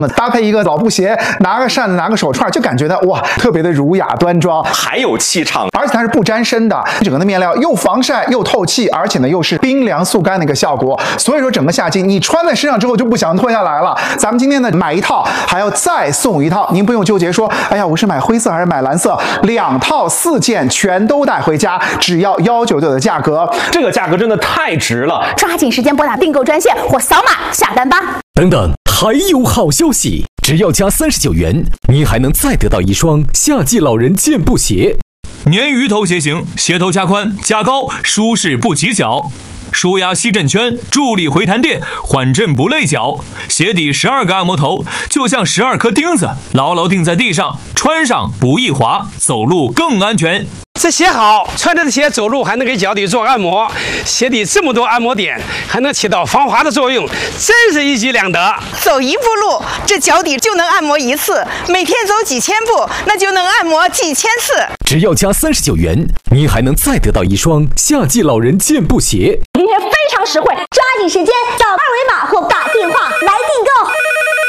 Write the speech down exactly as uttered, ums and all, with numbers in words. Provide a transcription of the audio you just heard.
那搭配一个老布鞋，拿个扇子，拿个手串，就感觉到哇，特别的儒雅端庄， 还有气场， 而且它是不沾身的，整个的面料又防晒又透气，而且呢又是冰凉速干的一个效果。所以说整个夏季你穿在身上之后就不想脱下来了。咱们今天呢买一套还要再送一套，您不用纠结说，哎呀我是买灰色还是买蓝色，两套四件全都带回家，只要一九九的价格， 这个价格真的太值了！ 抓紧时间拨打订购专线或扫码下单吧。 等等，还有好消息！只要加三十九元，您还能再得到一双夏季老人健步鞋。 鲶鱼头鞋型，鞋头加宽加高，舒适不起脚。舒压吸震圈，助力回弹垫，缓震不累脚。鞋底十二个按摩头，就像十二颗钉子，牢牢钉在地上，穿上不易滑，走路更安全。 这鞋好，穿着的鞋走路还能给脚底做按摩，鞋底这么多按摩点，还能起到防滑的作用，真是一举两得。 走一步路，这脚底就能按摩一次；每天走几千步，那就能按摩几千次。 只要加三十九元，您还能再得到一双夏季老人健步鞋。 今天非常实惠，抓紧时间扫二维码